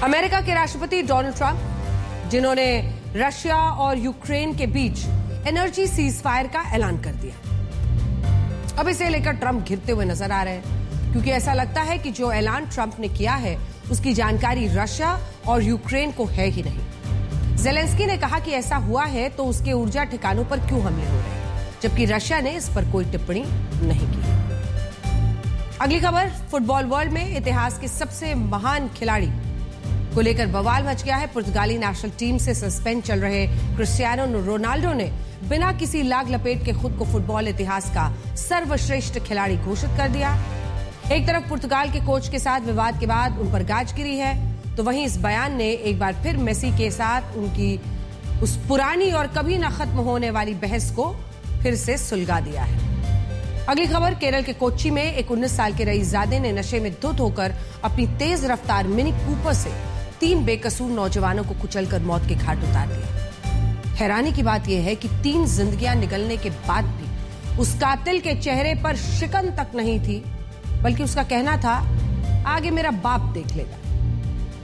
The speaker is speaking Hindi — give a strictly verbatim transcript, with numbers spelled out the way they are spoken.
अमेरिका के राष्ट्रपति डोनाल्ड ट्रंप, जिन्होंने रशिया और यूक्रेन के बीच एनर्जी सीज फायर का ऐलान कर दिया। अब इसे लेकर ट्रंप घिरते हुए नजर आ रहे हैं, क्योंकि ऐसा लगता है कि जो ऐलान ट्रंप ने किया है उसकी जानकारी रशिया और यूक्रेन को है ही नहीं। ज़ेलेंस्की ने कहा कि ऐसा हुआ है तो उसके ऊर्जा ठिकानों पर क्यों हमले हो रहे हैं, जबकि रशिया ने इस पर कोई टिप्पणी नहीं की। अगली खबर, फुटबॉल वर्ल्ड में इतिहास के सबसे महान खिलाड़ी को लेकर बवाल मच गया है। पुर्तगाली नेशनल टीम से सस्पेंड चल रहे क्रिस्टियानो रोनाल्डो ने बिना किसी लाग लपेट के खुद को फुटबॉल इतिहास का सर्वश्रेष्ठ खिलाड़ी घोषित कर दिया। एक तरफ पुर्तगाल के कोच के साथ विवाद के बाद उन पर गाज गिरी है, तो वहीं इस बयान ने एक बार फिर मेसी के साथ उनकी उस पुरानी और कभी न खत्म होने वाली बहस को फिर से सुलगा दिया है। अगली खबर, केरल के कोच्चि में एक उन्नीस साल के रईसजादे ने नशे में धुत होकर अपनी तेज रफ्तार मिनी कूपर से तीन बेकसूर नौजवानों को कुचलकर मौत के घाट उतार दिया। हैरानी की बात यह है कि तीन जिंदगियां निकलने के बाद भी उस कातिल के चेहरे पर शिकन तक नहीं थी, बल्कि उसका कहना था, आगे मेरा बाप देख लेगा।